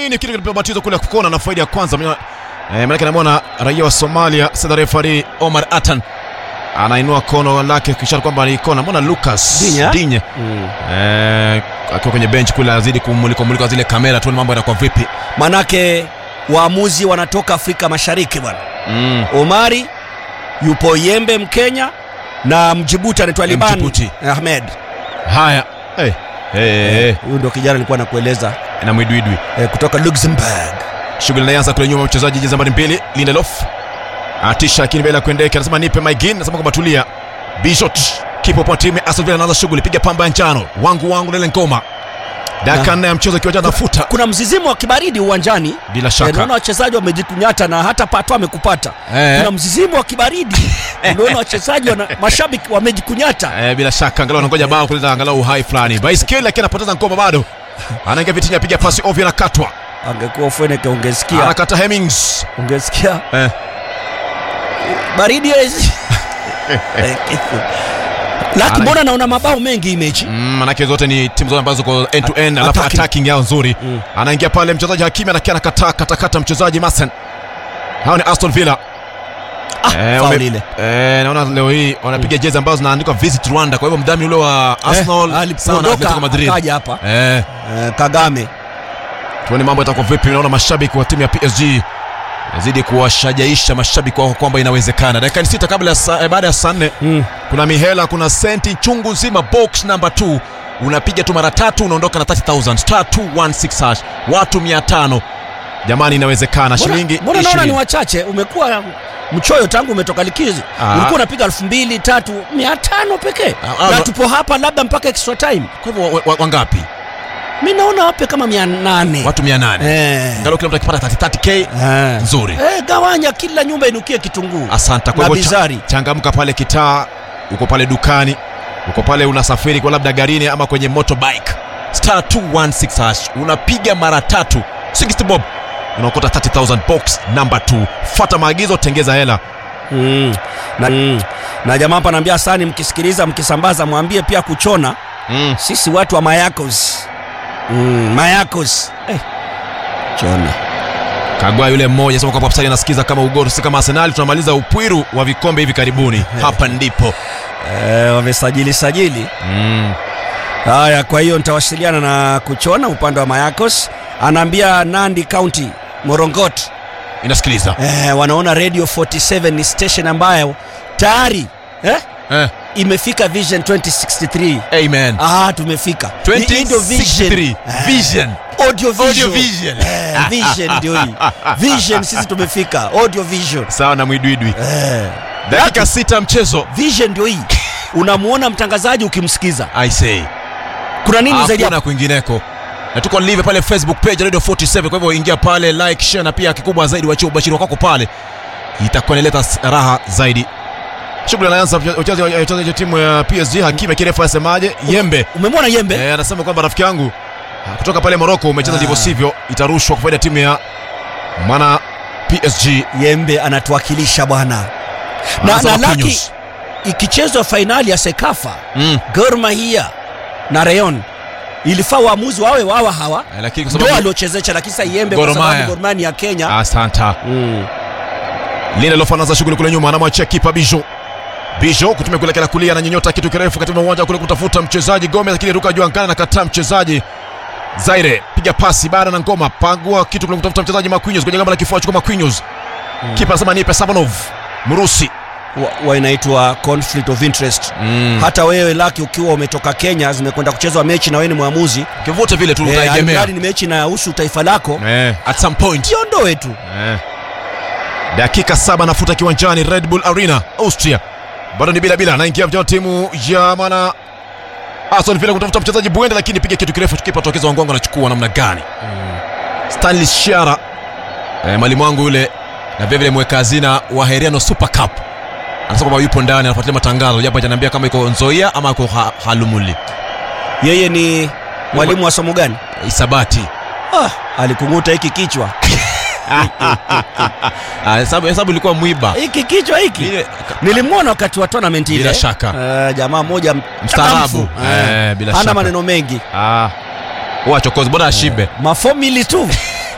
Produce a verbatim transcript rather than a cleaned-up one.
nini kitu kilipobatizo kule kukona na faida ya kwanza. Eh, maana namuona raia wa Somalia Sada referee Omar Atan anainua kono lake kisha kwamba ni kona. Mbona Lucas Dinya, Dinya. Mm. Eh, akiwa kwenye bench kule azidi kumulika mulika zile kamera tu mambo yanakuwa vipi. Manake waamuzi wanatoka Afrika Mashariki bwana. Mm. Omari yupo Yembe Mkenya na Mjibuti anaitwa Liban Ahmed. Haya. Eh. Eh, huyu ndo kijana nilikuwa nakueleza na Mwidwidwi eh, kutoka Luxembourg. Shughuli inaanza kule nyuma, mchezaji jezi nambari mbili Lindelof atisha lakini bila kuendeka, anasema nipe Maigin, anasema kwamba tulia. Bijot kipo kwa timu Aston Villa anaanza shughuli, piga pamba ya njano wangu wangu na ngoma. Dakika nne ya mchezo kiwanja nafuta. Kuna mzizimo wa kibaridi uwanjani bila shaka. Unaona wachezaji wamejikunyata na hata pato amekupata. Eh. Kuna mzizimo wa kibaridi. Unaona wachezaji wana mashabiki wamejikunyata. Eh, bila shaka angalau anangoja bao kuleta angalau hai fulani. Baiskeli lakini anapoteza ngoma bado. Anaingia Vitinha, apiga pasi ovyo na katwa. Angekuwa Feneke ungesikia. Anakata Hemmings. Ungesikia. Eh. Baridi hizi. Lakini mbona naona mabao mengi mechi? Mm, manake zote ni timu zote ambazo kwa end to end, alafu attacking yao nzuri. Mm. Anaingia pale mchezaji Hakimi anakia anakata kata kata mchezaji Masen. Hao ni Aston Villa. Ah, eh, faul ile. Eh, naona leo hii wanapiga mm. jezi ambazo zinaandikwa Visit Rwanda. Kwa hivyo mdhamini ule wa Arsenal eh, alipoondoka Madrid akaja hapa. Eh. eh, Kagame. Tuone mambo yatakuwa vipi. Naona mashabiki wa timu ya P S G yazidi kuwashajaisha mashabiki wao kwamba inawezekana. Dakika sita kabla ya baada ya saa nne mm. kuna mihela, kuna senti chungu nzima. Box number two unapiga tu mara tatu unaondoka na thirty thousand star two one six hash, watu mia tano. Jamani, inawezekana. Shilingi mbona naona ni wachache. Umekuwa mchoyo tangu umetoka likizo. Ulikuwa unapiga elfu mbili tatu mia tano pekee. Na tupo hapa labda mpaka extra time. Kwa hivyo wangapi? Mimi naona wape kama mia nane. Watu mia nane. Eh. Ngalo kila mtu akipata thirty k eh. Nzuri. Eh, gawanya kila nyumba inukie kitunguu. Asante. Kwa hivyo cha, changamka pale kitaa, uko pale dukani, uko pale unasafiri kwa labda garini ama kwenye motorbike. Star two one six hash unapiga mara tatu sixty bob unaokota thirty thousand. Box number two. Fuata maagizo, tengeza hela. Mm. Na, mm. na jamaa hapa anambia Sani, mkisikiliza mkisambaza mwambie pia kuchona. Mm. Sisi watu wa Mayakos. Mm, Mayakos. Eh. Chona. Kagwa yule mmoja sema kwamba Psali anasikiza kama Ugoro, si kama Arsenal. Tunamaliza upwiru wa vikombe hivi karibuni. Hapa ndipo. Eh, wamesajili sajili. Mm. Haya, kwa hiyo nitawasiliana na kuchona upande wa Mayakos. Anaambia Nandi County, Morongot inasikiliza. Eh, wanaona Radio forty-seven ni station ambayo tayari eh? Eh. imefika Vision twenty sixty-three. Amen. Ah, tumefika. twenty sixty-three. Vision. Audio Vision. Audio Vision. Eh, Vision ndio hii. Vision sisi tumefika. Audio Vision. Sawa na Mwidwidwi. Eh. Dakika sita mchezo. Vision ndio hii. Unamuona mtangazaji ukimsikiza. I say. Kuna nini zaidi hapo? Kuna kwingineko. Na tuko live pale Facebook page Radio forty-seven. Kwa hivyo ingia pale, like, share, na pia kikubwa zaidi wachie ubashiri wako pale. Itakuwa inaleta raha zaidi. Shughuli inaanza. Wachezaji wa timu ya P S G, Hakimi kirefu asemaje? Yembe. Umemwona Yembe? Eh, anasema kwamba rafiki yangu kutoka pale Morocco umecheza ndivyo sivyo, itarushwa kwa faida timu ya maana P S G. Yembe anatuwakilisha bwana. Na, na laki ikichezwa finali ya Sekafa mm. Gor Mahia na Rayon ilifaa waamuzi wawe wawa hawa eh, lakini kwa sababu ndio aliochezesha, lakini sasa Yembe kwa sababu Gor Mahia ya Kenya. Asante. Mm. Lindelof anaanza shughuli kule nyuma, anamwachia kipa Bijo. Bijo kutumia kule kila kulia na nyonyota kitu kirefu katika uwanja kule kutafuta mchezaji Gomez, lakini ruka juu angana na kataa mchezaji Zaire. Piga pasi baada na ngoma, pangua kitu kule kutafuta mchezaji Marquinhos kwenye gamba la kifua chukua Marquinhos. Mm. Kipa anasema nipe Sabanov. Mrusi. Wa, wa inaitwa conflict of interest. Mm. Hata wewe Lucky ukiwa umetoka Kenya zimekwenda kuchezwa mechi na wewe ni muamuzi, kivote vile tu utaegemea. Eh, ni mechi na husu taifa lako. Eh, at some point. Jiondoe tu. Eh. Dakika saba nafuta kiwanjani Red Bull Arena, Austria. Bado ni bila bila, anaingia vijana timu ya maana Aston Villa kutafuta mchezaji Buenda, lakini piga kitu kirefu kipa tokeza wangu anachukua namna gani? Mm. Stanley Shara. Eh, mwalimu wangu yule na vile vile mweka hazina wa Heriano Super Cup. Anasema kwamba yupo ndani anafuatilia matangazo, japo hajaniambia kama iko Nzoia ama iko ha, Halumuli. Yeye ni mwalimu wa somo gani? Isabati. Ah, alikunguta hiki kichwa. Ah, hesabu hesabu ilikuwa mwiba. Hiki kichwa hiki. Nilimwona wakati wa tournament ile. Bila shaka. Uh, jamaa mmoja mstaarabu. Eh, bila shaka. Hana maneno mengi. Ah. Huwa chokozi bora ashibe. Uh, mafomili tu.